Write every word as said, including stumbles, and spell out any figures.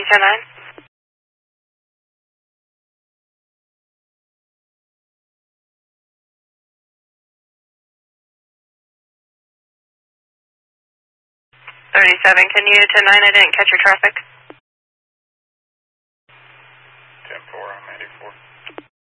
you ten nine? thirty-seven, can you ten nine? I didn't catch your traffic. ten four, I'm eighty-four.